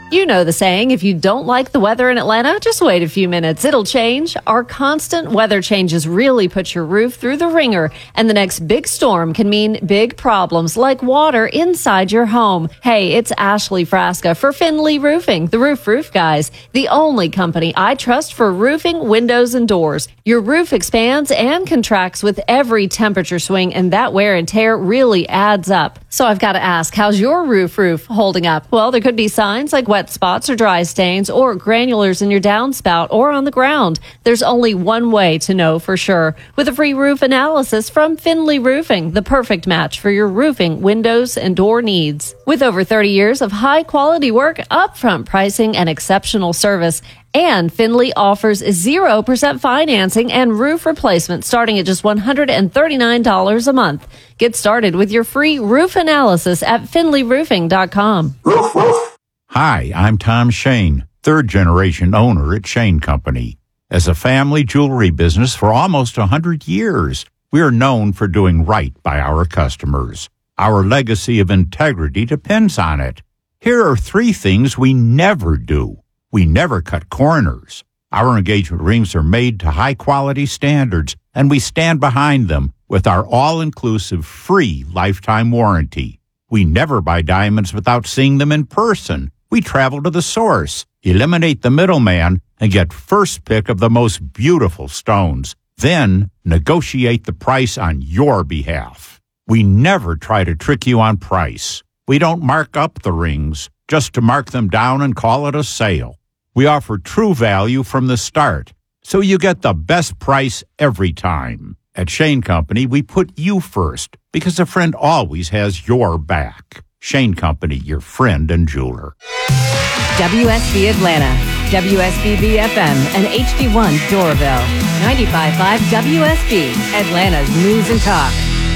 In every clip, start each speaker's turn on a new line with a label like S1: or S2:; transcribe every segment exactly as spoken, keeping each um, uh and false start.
S1: You know the saying, if you don't like the weather in Atlanta, just wait a few minutes. It'll change. Our constant weather changes really put your roof through the ringer, and the next big storm can mean big problems like water inside your home. Hey, it's Ashley Frasca for Finley Roofing, the Roof Roof Guys, the only company I trust for roofing, windows, and doors. Your roof expands and contracts with every temperature swing, and that wear and tear really adds up. So I've got to ask, how's your roof roof holding up? Well, there could be signs like wet spots or dry stains or granulars in your downspout or on the ground. There's only one way to know for sure. With a free roof analysis from Finley Roofing, the perfect match for your roofing, windows, and door needs. With over thirty years of high quality work, upfront pricing, and exceptional service, and Finley offers zero percent financing and roof replacement starting at just one hundred thirty-nine dollars a month. Get started with your free roof analysis at finley roofing dot com.
S2: Hi, I'm Tom Shane, third-generation owner at Shane Company. As a family jewelry business for almost one hundred years, we are known for doing right by our customers. Our legacy of integrity depends on it. Here are three things we never do. We never cut corners. Our engagement rings are made to high-quality standards, and we stand behind them with our all-inclusive free lifetime warranty. We never buy diamonds without seeing them in person. We travel to the source, eliminate the middleman, and get first pick of the most beautiful stones. Then negotiate the price on your behalf. We never try to trick you on price. We don't mark up the rings just to mark them down and call it a sale. We offer true value from the start, so you get the best price every time. At Shane Company, we put you first because a friend always has your back. Shane Company, your friend and jeweler.
S3: W S B Atlanta, W S B B F M, and H D one Doraville. ninety-five point five W S B, Atlanta's news and talk.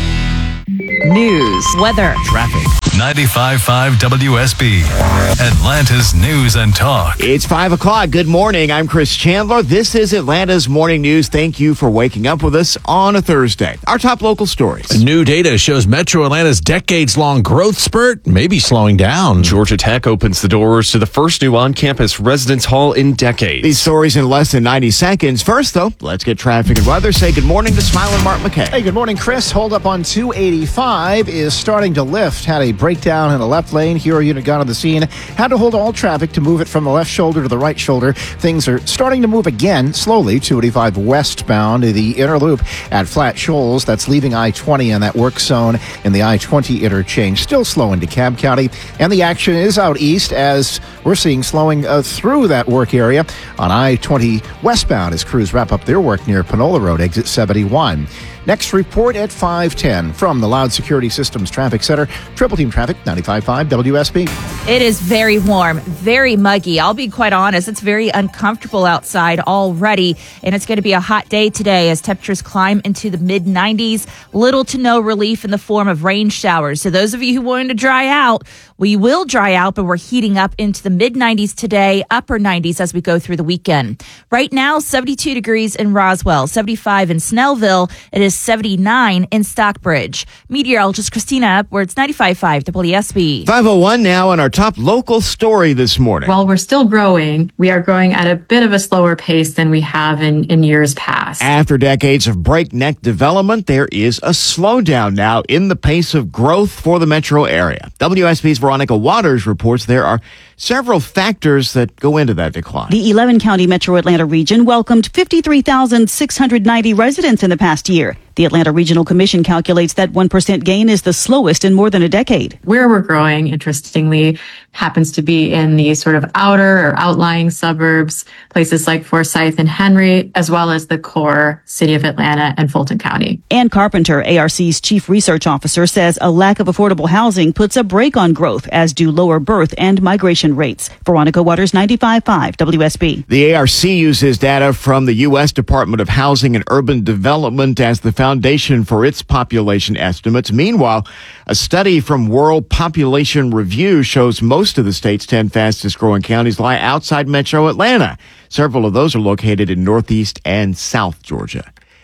S3: News, weather,
S4: traffic. ninety-five point five W S B, Atlanta's news and talk.
S5: It's five o'clock. Good morning. I'm Chris Chandler. This is Atlanta's Morning News. Thank you for waking up with us on a Thursday. Our top local stories.
S6: New data shows Metro Atlanta's decades-long growth spurt may be slowing down.
S7: Georgia Tech opens the doors to the first new on-campus residence hall in decades.
S5: These stories in less than ninety seconds. First, though, let's get traffic and weather. Say good morning to Smiling Mark McKay.
S8: Hey, good morning, Chris. Hold up on two eighty-five is starting to lift. Had a breakdown in the left lane. Hero unit got on the scene. Had to hold all traffic to move it from the left shoulder to the right shoulder. Things are starting to move again slowly. two eighty-five westbound to the inner loop at Flat Shoals. That's leaving I twenty in that work zone in the I twenty interchange. Still slow in DeKalb County. And the action is out east as we're seeing slowing uh, through that work area on I twenty westbound as crews wrap up their work near Panola Road, exit seventy-one. Next report at five ten from the Loud Security Systems Traffic Center. Triple Team Traffic, ninety-five point five W S B.
S9: It is very warm, very muggy. I'll be quite honest, it's very uncomfortable outside already, and it's going to be a hot day today as temperatures climb into the mid nineties. Little to no relief in the form of rain showers. So those of you who wanted to dry out, we will dry out, but we're heating up into the mid nineties today, upper nineties as we go through the weekend. Right now, seventy-two degrees in Roswell, seventy-five in Snellville. It is seventy-nine in Stockbridge. Meteorologist Christina Upwards, ninety-five point five W S B.
S5: five oh one now on our top local story this morning.
S10: While we're still growing, we are growing at a bit of a slower pace than we have in, in years past.
S5: After decades of breakneck development, there is a slowdown now in the pace of growth for the metro area. W S B's Veronica Waters reports there are several factors that go into that decline.
S11: The eleven county Metro Atlanta region welcomed fifty-three thousand six hundred ninety residents in the past year. The Atlanta Regional Commission calculates that one percent gain is the slowest in more than a decade.
S10: Where we're growing, interestingly, happens to be in the sort of outer or outlying suburbs, places like Forsyth and Henry, as well as the core city of Atlanta and Fulton County.
S11: Ann Carpenter, A R C's chief research officer, says a lack of affordable housing puts a brake on growth, as do lower birth and migration rates. Veronica Waters, ninety-five point five W S B.
S5: The A R C uses data from the U S Department of Housing and Urban Development as the foundation for its population estimates. Meanwhile, a study from World Population Review shows most of the state's ten fastest growing counties lie outside metro Atlanta. Several of those are located in northeast and south Georgia.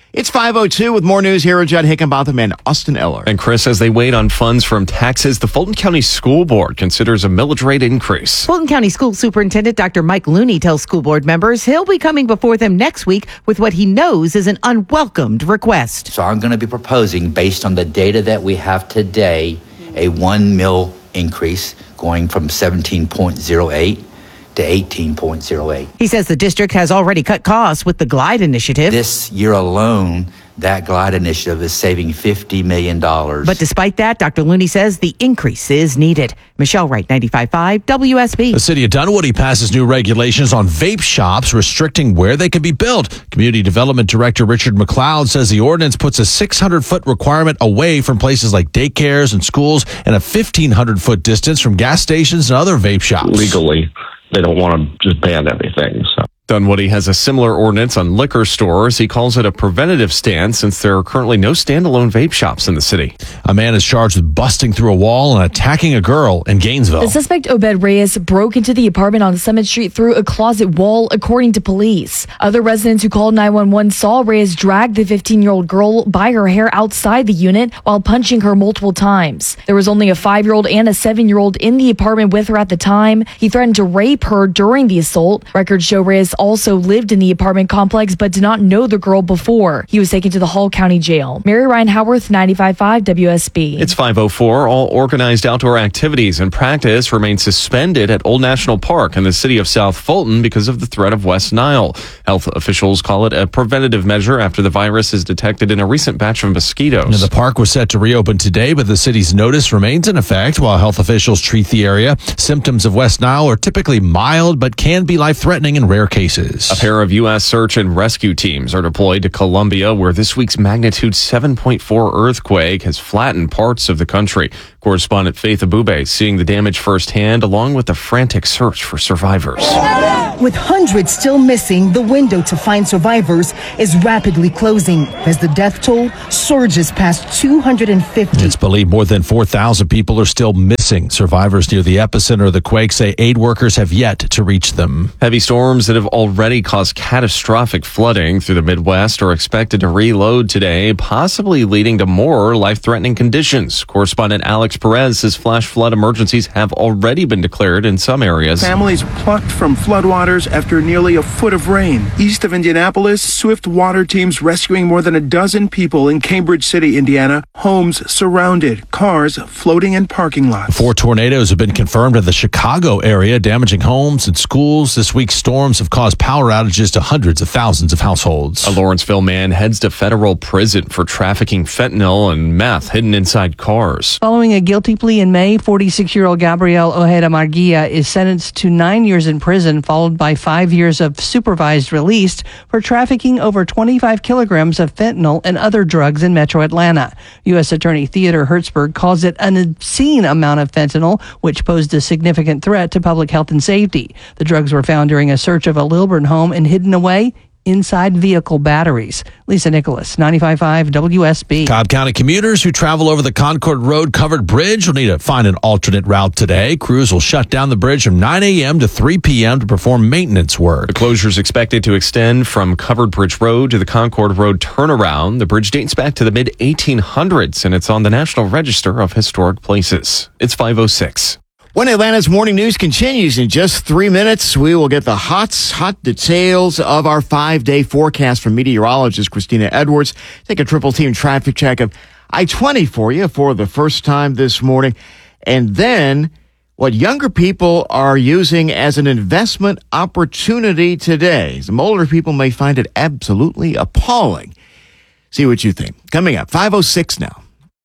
S5: It's five oh two with more news here. Judd Hickenbotham and Austin Eller.
S7: And Chris, as they wait on funds from taxes, the Fulton County School Board considers a millage rate increase.
S12: Fulton County School Superintendent Doctor Mike Looney tells school board members he'll be coming before them next week with what he knows is an unwelcomed request.
S13: So I'm going to be proposing, based on the data that we have today, a one mil increase going from seventeen point oh eight to eighteen point oh eight.
S12: He says the district has already cut costs with the GLIDE initiative.
S13: This year alone, that GLIDE initiative is saving fifty million dollars.
S12: But despite that, Doctor Looney says the increase is needed. Michelle Wright, ninety-five point five W S B.
S6: The city of Dunwoody passes new regulations on vape shops restricting where they can be built. Community Development Director Richard McLeod says the ordinance puts a six hundred foot requirement away from places like daycares and schools and a fifteen hundred foot distance from gas stations and other vape shops.
S14: Legally, they don't want to just ban everything. So.
S7: Dunwoody has a similar ordinance on liquor stores. He calls it a preventative stand since there are currently no standalone vape shops in the city.
S6: A man is charged with busting through a wall and attacking a girl in Gainesville.
S15: The suspect, Obed Reyes, broke into the apartment on Summit Street through a closet wall, according to police. Other residents who called nine one one saw Reyes drag the fifteen-year-old girl by her hair outside the unit while punching her multiple times. There was only a five-year-old and a seven-year-old in the apartment with her at the time. He threatened to rape her during the assault. Records show Reyes also lived in the apartment complex but did not know the girl before. He was taken to the Hall County Jail. Mary Ryan Howarth, ninety-five point five W S B.
S7: It's five oh four. All organized outdoor activities and practice remain suspended at Old National Park in the city of South Fulton because of the threat of West Nile. Health officials call it a preventative measure after the virus is detected in a recent batch of mosquitoes.
S6: Now, the park was set to reopen today, but the city's notice remains in effect while health officials treat the area. Symptoms of West Nile are typically mild but can be life-threatening in rare cases.
S7: A pair of U S search and rescue teams are deployed to Colombia, where this week's magnitude seven point four earthquake has flattened parts of the country. Correspondent Faith Abube seeing the damage firsthand, along with the frantic search for survivors.
S16: With hundreds still missing, the window to find survivors is rapidly closing as the death toll surges past two hundred fifty.
S6: It's believed more than four thousand people are still missing. Survivors near the epicenter of the quake say aid workers have yet to reach them.
S7: Heavy storms that have already caused catastrophic flooding through the Midwest are expected to reload today, possibly leading to more life-threatening conditions. Correspondent Alex Perez says flash flood emergencies have already been declared in some areas.
S17: Families plucked from floodwaters after nearly a foot of rain. East of Indianapolis, swift water teams rescuing more than a dozen people in Cambridge City, Indiana. Homes surrounded, cars floating in parking lots.
S6: Four tornadoes have been confirmed in the Chicago area, damaging homes and schools. This week's storms have caused power outages to hundreds of thousands of households.
S7: A Lawrenceville man heads to federal prison for trafficking fentanyl and meth hidden inside cars.
S18: Following a guilty plea in May, forty-six-year-old Gabriel Ojeda Marguilla is sentenced to nine years in prison, followed by five years of supervised release for trafficking over twenty-five kilograms of fentanyl and other drugs in metro Atlanta. U S Attorney Theodore Hertzberg calls it an obscene amount of fentanyl, which posed a significant threat to public health and safety. The drugs were found during a search of a Lilburn home and hidden away inside vehicle batteries. Lisa Nicholas, ninety-five point five W S B.
S6: Cobb County commuters who travel over the Concord Road covered bridge will need to find an alternate route today. Crews will shut down the bridge from nine a.m. to three p.m. to perform maintenance work.
S7: The closure is expected to extend from Covered Bridge Road to the Concord Road turnaround. The bridge dates back to the mid eighteen hundreds, and it's on the National Register of Historic Places. It's five oh six.
S5: When Atlanta's morning news continues in just three minutes, we will get the hot, hot details of our five-day forecast from meteorologist Christina Edwards. Take a triple team traffic check of I twenty for you for the first time this morning. And then what younger people are using as an investment opportunity today. Some older people may find it absolutely appalling. See what you think. Coming up, five oh six now.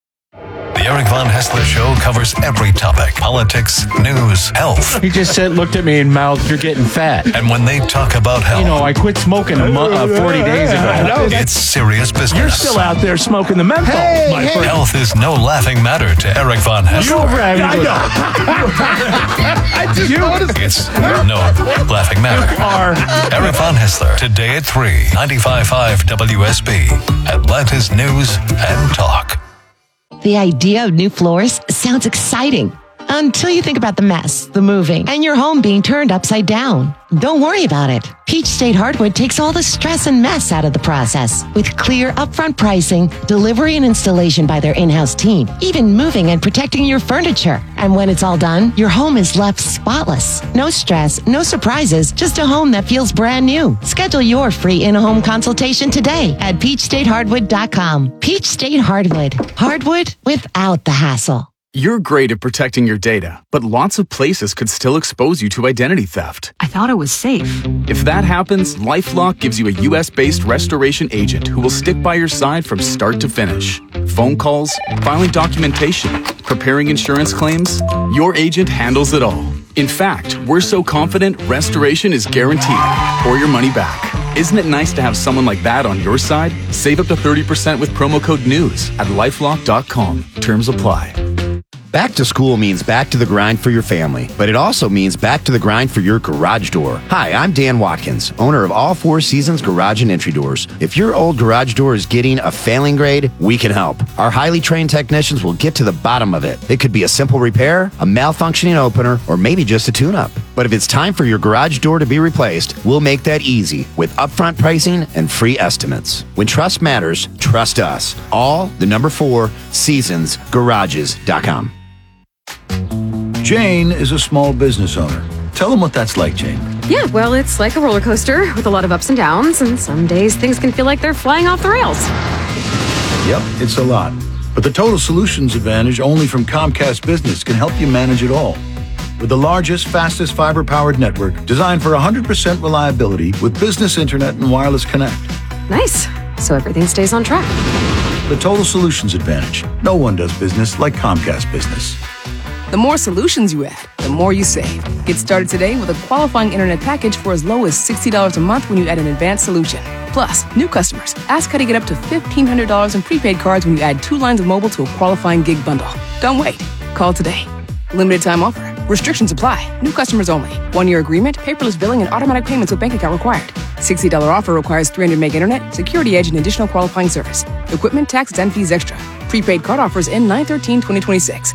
S4: The Eric Von Hessler Show covers every topic: politics, news, health.
S19: He just said, looked at me and mouthed, "You're getting fat."
S4: And when they talk about health,
S19: you know, I quit smoking a mo- uh, forty days ago.
S4: It's serious business.
S19: You're still out there smoking the menthol,
S4: hey,
S19: my
S4: hey.
S19: friend.
S4: Health is no laughing matter to Eric Von Hessler.
S19: You're right.
S4: I know. I just noticed. It's no laughing matter.
S19: You are.
S4: Eric Von Hessler, today at three, ninety-five point five W S B, Atlanta's News and Talk.
S20: The idea of new floors sounds exciting, Until you think about the mess, the moving, and your home being turned upside down. Don't worry about it. Peach State Hardwood takes all the stress and mess out of the process. With clear upfront pricing, delivery and installation by their in-house team, even moving and protecting your furniture. And when it's all done, your home is left spotless. No stress, no surprises, just a home that feels brand new. Schedule your free in-home consultation today at peach state hardwood dot com. Peach State Hardwood. Hardwood without the hassle.
S21: You're great at protecting your data, but lots of places could still expose you to identity theft.
S22: I thought it was safe.
S21: If that happens, LifeLock gives you a U S-based restoration agent who will stick by your side from start to finish. Phone calls, filing documentation, preparing insurance claims, your agent handles it all. In fact, we're so confident restoration is guaranteed or your money back. Isn't it nice to have someone like that on your side? Save up to thirty percent with promo code NEWS at lifelock dot com. Terms apply.
S23: Back to school means back to the grind for your family, but it also means back to the grind for your garage door. Hi, I'm Dan Watkins, owner of All Four Seasons Garage and Entry Doors. If your old garage door is getting a failing grade, we can help. Our highly trained technicians will get to the bottom of it. It could be a simple repair, a malfunctioning opener, or maybe just a tune-up. But if it's time for your garage door to be replaced, we'll make that easy with upfront pricing and free estimates. When trust matters, trust us. All the number four seasons garages dot com.
S24: Jane is a small business owner. Tell them what that's like, Jane.
S25: Yeah, well, it's like a roller coaster with a lot of ups and downs, and some days things can feel like they're flying off the rails.
S24: Yep, it's a lot. But the Total Solutions Advantage only from Comcast Business can help you manage it all. With the largest, fastest fiber-powered network designed for one hundred percent reliability with business internet and wireless connect.
S25: Nice. So everything stays on track.
S24: The Total Solutions Advantage. No one does business like Comcast Business.
S26: The more solutions you add, the more you save. Get started today with a qualifying internet package for as low as sixty dollars a month when you add an advanced solution. Plus, new customers, ask how to get up to fifteen hundred dollars in prepaid cards when you add two lines of mobile to a qualifying gig bundle. Don't wait. Call today. Limited time offer. Restrictions apply. New customers only. One-year agreement, paperless billing, and automatic payments with bank account required. sixty dollars offer requires three hundred meg internet, security edge, and additional qualifying service. Equipment, tax, and fees extra. Prepaid card offers end nine thirteen twenty twenty-six.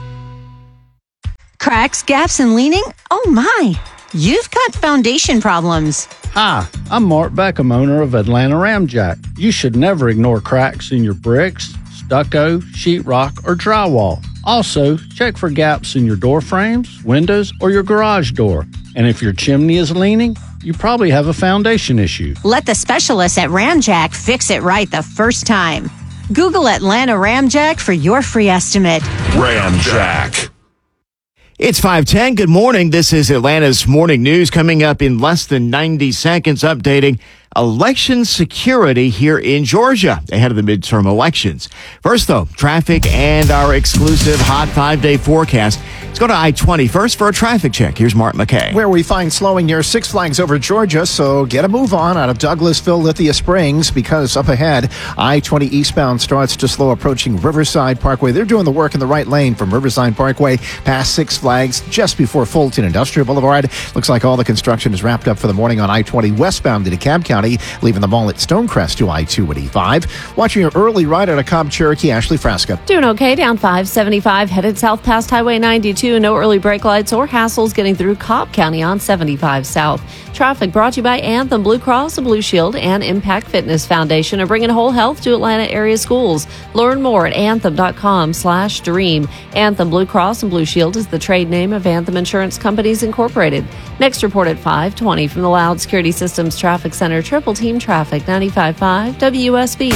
S27: Cracks, gaps, and leaning? Oh my! You've got foundation problems.
S28: Hi, I'm Mark Beckham, owner of Atlanta Ramjack. You should never ignore cracks in your bricks, stucco, sheetrock, or drywall. Also, check for gaps in your door frames, windows, or your garage door. And if your chimney is leaning, you probably have a foundation issue.
S27: Let the specialists at Ramjack fix it right the first time. Google Atlanta Ramjack for your free estimate.
S5: Ramjack. It's five ten. Good morning. This is Atlanta's Morning News. Coming up in less than ninety seconds, updating election security here in Georgia ahead of the midterm elections. First, though, traffic and our exclusive hot five-day forecast. Let's go to I twenty first for a traffic check. Here's Mark McKay.
S8: Where we find slowing near Six Flags over Georgia, so get a move on out of Douglasville, Lithia Springs, because up ahead, I twenty eastbound starts to slow approaching Riverside Parkway. They're doing the work in the right lane from Riverside Parkway past Six Flags just before Fulton Industrial Boulevard. Looks like all the construction is wrapped up for the morning on I twenty westbound to DeKalb County, leaving the mall at Stonecrest to I two eighty-five. Watching your early ride out of Cobb Cherokee, Ashley Frasca.
S1: Doing okay, down five seventy-five, headed south past Highway ninety-two. No early brake lights or hassles getting through Cobb County on seventy-five South. Traffic brought to you by Anthem, Blue Cross and Blue Shield, and Impact Fitness Foundation are bringing whole health to Atlanta area schools. Learn more at anthem.com slash dream. Anthem Blue Cross and Blue Shield is the trade name of Anthem Insurance Companies Incorporated. Next report at five twenty from the Loud Security Systems Traffic Center. Triple Team Traffic, ninety-five point five W S B.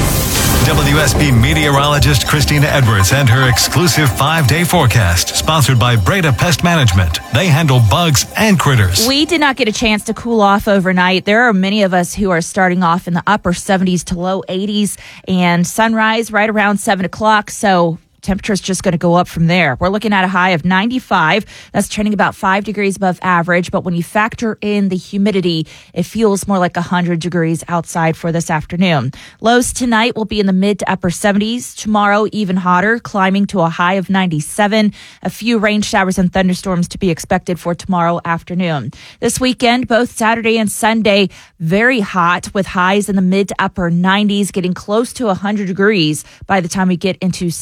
S4: W S B meteorologist Christina Edwards and her exclusive five-day forecast, sponsored by Breda Pest Management. They handle bugs and critters.
S9: We did not get a chance to cool off overnight. There are many of us who are starting off in the upper seventies to low eighties, and sunrise right around seven o'clock, so temperature's just going to go up from there. We're looking at a high of ninety-five. That's trending about five degrees above average. But when you factor in the humidity, it feels more like one hundred degrees outside for this afternoon. Lows tonight will be in the mid to upper seventies. Tomorrow, even hotter, climbing to a high of ninety-seven. A few rain showers and thunderstorms to be expected for tomorrow afternoon. This weekend, both Saturday and Sunday, very hot with highs in the mid to upper nineties, getting close to one hundred degrees by the time we get into Sunday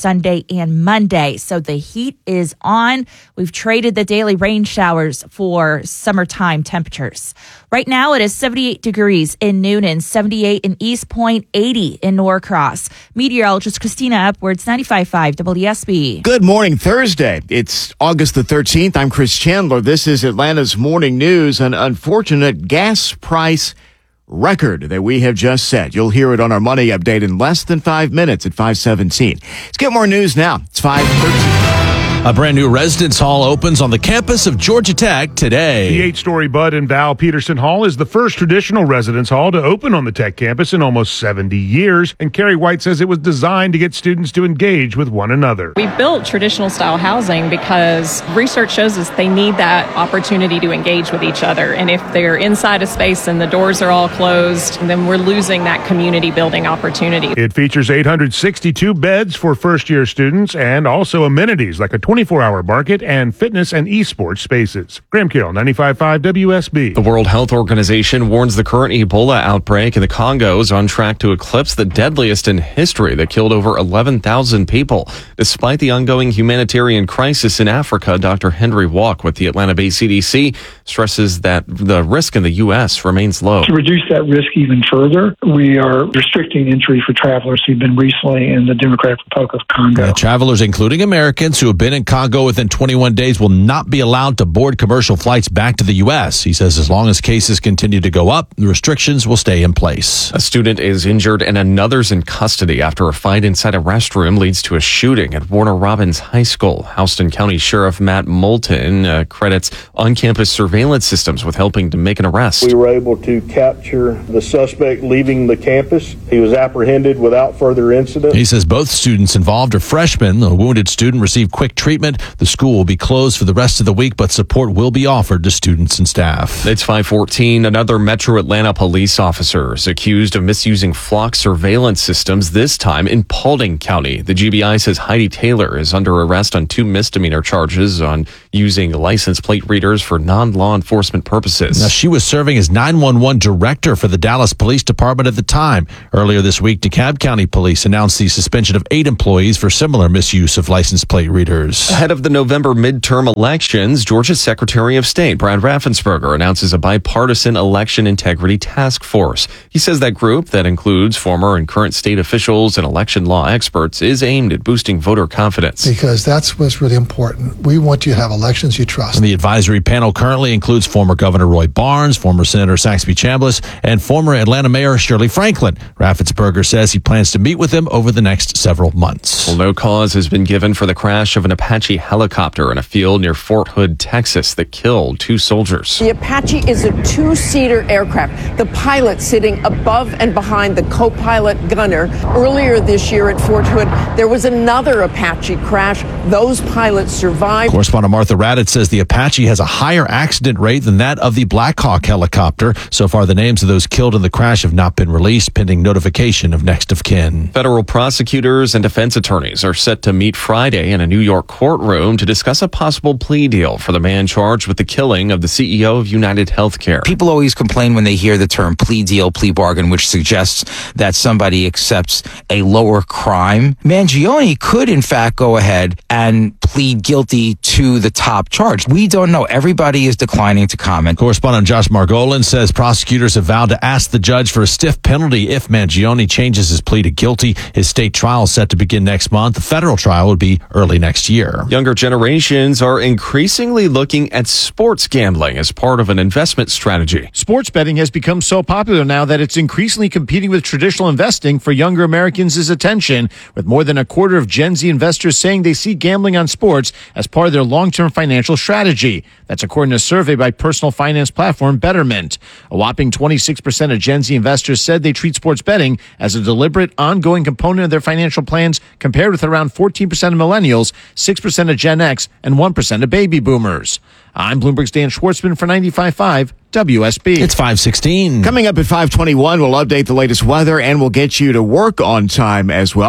S9: and Monday. So the heat is on. We've traded the daily rain showers for summertime temperatures. Right now, it is seventy-eight degrees in Noonan, seventy-eight in East Point, eighty in Norcross. Meteorologist Christina Edwards, ninety-five point five W S B.
S5: Good morning, Thursday. It's August the thirteenth. I'm Chris Chandler. This is Atlanta's Morning News. An unfortunate gas price record that we have just set. You'll hear it on our money update in less than five minutes at five seventeen. Let's get more news now. It's five thirteen.
S6: A brand new residence hall opens on the campus of Georgia Tech today.
S2: The eight-story Bud and Val Peterson Hall is the first traditional residence hall to open on the Tech campus in almost seventy years, and Carrie White says it was designed to get students to engage with one another.
S3: We built traditional style housing because research shows us they need that opportunity to engage with each other, and if they're inside a space and the doors are all closed, then we're losing that community building opportunity.
S2: It features eight hundred sixty-two beds for first-year students and also amenities like a twenty-four hour market and fitness and esports spaces. Graham Carroll, ninety-five point five W S B.
S7: The World Health Organization warns the current Ebola outbreak in the Congo is on track to eclipse the deadliest in history that killed over eleven thousand people. Despite the ongoing humanitarian crisis in Africa, Doctor Henry Walk with the Atlanta-based C D C stresses that the risk in the U S remains low.
S10: To reduce that risk even further, we are restricting entry for travelers who've been recently in the Democratic Republic of Congo.
S6: Uh, travelers, including Americans who have been in Congo within twenty-one days, will not be allowed to board commercial flights back to the U S. He says as long as cases continue to go up, the restrictions will stay in place.
S7: A student is injured and another's in custody after a fight inside a restroom leads to a shooting at Warner Robins High School. Houston County Sheriff Matt Moulton uh, credits on-campus surveillance systems with helping to make an arrest.
S11: We were able to capture the suspect leaving the campus. He was apprehended without further incident.
S6: He says both students involved are freshmen. The wounded student received quick treatment. The school will be closed for the rest of the week, but support will be offered to students and staff.
S7: It's five fourteen. Another Metro Atlanta police officer is accused of misusing flock surveillance systems, this time in Paulding County. The G B I says Heidi Taylor is under arrest on two misdemeanor charges on using license plate readers for non-law enforcement purposes.
S6: Now, she was serving as nine one one director for the Dallas Police Department at the time. Earlier this week, DeKalb County Police announced the suspension of eight employees for similar misuse of license plate readers.
S7: Ahead of the November midterm elections, Georgia's Secretary of State, Brad Raffensperger, announces a bipartisan election integrity task force. He says that group, that includes former and current state officials and election law experts, is aimed at boosting voter confidence.
S12: Because that's what's really important. We want you to have elections you trust.
S6: And the advisory panel currently includes former Governor Roy Barnes, former Senator Saxby Chambliss, and former Atlanta Mayor Shirley Franklin. Raffensperger says he plans to meet with them over the next several months.
S7: Well, no cause has been given for the crash of an Apache helicopter in a field near Fort Hood, Texas, that killed two soldiers.
S13: The Apache is a two-seater aircraft, the pilot sitting above and behind the co-pilot gunner. Earlier this year at Fort Hood, there was another Apache crash. Those pilots survived.
S6: Correspondent Martha Raddatz says the Apache has a higher accident rate than that of the Black Hawk helicopter. So far, the names of those killed in the crash have not been released, pending notification of next of kin.
S7: Federal prosecutors and defense attorneys are set to meet Friday in a New York courtroom to discuss a possible plea deal for the man charged with the killing of the C E O of United Healthcare.
S14: People always complain when they hear the term plea deal, plea bargain, which suggests that somebody accepts a lower crime. Mangione could, in fact, go ahead and plead guilty to the top charge. We don't know. Everybody is declining to comment.
S6: Correspondent Josh Margolin says prosecutors have vowed to ask the judge for a stiff penalty if Mangione changes his plea to guilty. His state trial is set to begin next month. The federal trial would be early next year.
S7: Younger generations are increasingly looking at sports gambling as part of an investment strategy.
S22: Sports betting has become so popular now that it's increasingly competing with traditional investing for younger Americans' attention, with more than a quarter of Gen Z investors saying they see gambling on sports as part of their long-term financial strategy. That's according to a survey by personal finance platform Betterment. A whopping twenty-six percent of Gen Z investors said they treat sports betting as a deliberate, ongoing component of their financial plans, compared with around fourteen percent of millennials, six percent of Gen X, and one percent of baby boomers. I'm Bloomberg's Dan Schwartzman for ninety-five point five W S B.
S6: It's five sixteen.
S5: Coming up at five twenty-one, we'll update the latest weather and we'll get you to work on time as well.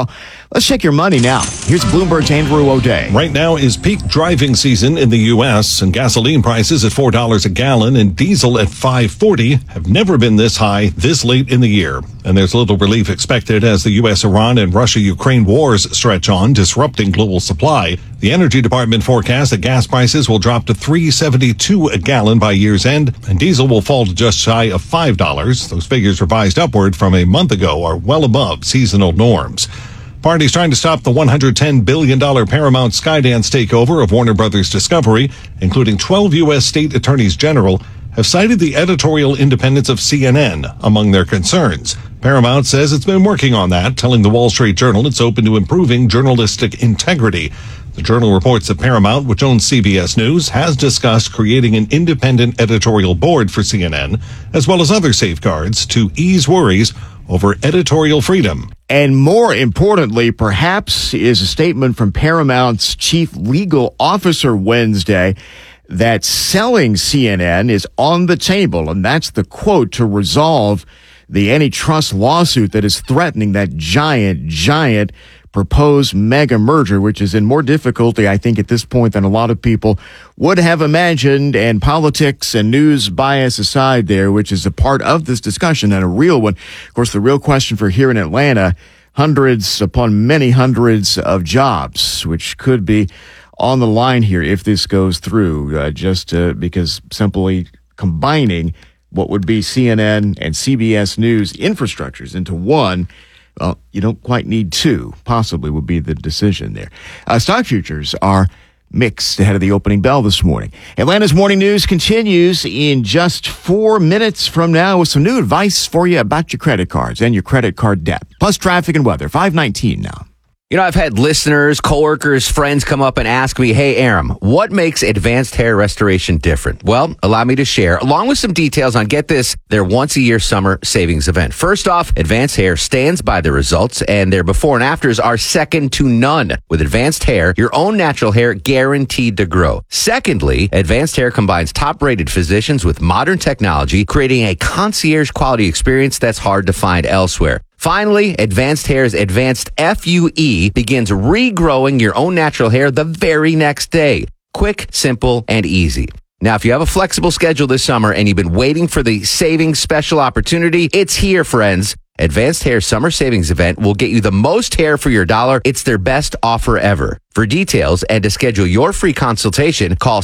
S5: Let's check your money now. Here's Bloomberg's Andrew O'Day.
S15: Right now is peak driving season in the U S, and gasoline prices at four dollars a gallon and diesel at five forty have never been this high this late in the year. And there's little relief expected as the U S, Iran, and Russia-Ukraine wars stretch on, disrupting global supply. The Energy Department forecasts that gas prices will drop to three seventy-two a gallon by year's end, and diesel will fall to just shy of five dollars. Those figures revised upward from a month ago are well above seasonal norms. Parties trying to stop the one hundred ten billion dollars Paramount Skydance takeover of Warner Brothers Discovery, including twelve U S state attorneys general, have cited the editorial independence of C N N among their concerns. Paramount says it's been working on that, telling the Wall Street Journal it's open to improving journalistic integrity. The Journal reports that Paramount, which owns C B S News, has discussed creating an independent editorial board for C N N, as well as other safeguards to ease worries over editorial freedom.
S5: And more importantly, perhaps, is a statement from Paramount's chief legal officer Wednesday that selling C N N is on the table. And that's the quote, to resolve the antitrust lawsuit that is threatening that giant, giant proposed mega merger, which is in more difficulty, I think, at this point than a lot of people would have imagined. And politics and news bias aside there, which is a part of this discussion and a real one. Of course, the real question for here in Atlanta, hundreds upon many hundreds of jobs, which could be on the line here if this goes through, uh, just uh, because simply combining what would be C N N and C B S News infrastructures into one, well, you don't quite need two, possibly would be the decision there. Uh, stock futures are mixed ahead of the opening bell this morning. Atlanta's Morning News continues in just four minutes from now with some new advice for you about your credit cards and your credit card debt. Plus traffic and weather, five nineteen now.
S16: You know, I've had listeners, coworkers, friends come up and ask me, hey, Aram, what makes Advanced Hair Restoration different? Well, allow me to share, along with some details on, get this, their once-a-year summer savings event. First off, Advanced Hair stands by the results, and their before and afters are second to none. With Advanced Hair, your own natural hair guaranteed to grow. Secondly, Advanced Hair combines top-rated physicians with modern technology, creating a concierge-quality experience that's hard to find elsewhere. Finally, Advanced Hair's Advanced F U E begins regrowing your own natural hair the very next day. Quick, simple, and easy. Now, if you have a flexible schedule this summer and you've been waiting for the savings special opportunity, it's here, friends. Advanced Hair Summer Savings Event will get you the most hair for your dollar. It's their best offer ever. For details and to schedule your free consultation, call